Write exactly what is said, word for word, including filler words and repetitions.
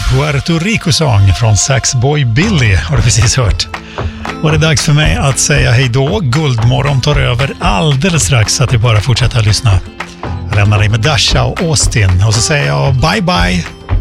Puerto Rico-sång från Saxboy Billy har du precis hört. Och det är dags för mig att säga hej då. Guldmorgon tar över alldeles strax så att det bara fortsätter att lyssna. Jag lämnar dig med Dasha och Austin och så säger jag bye bye.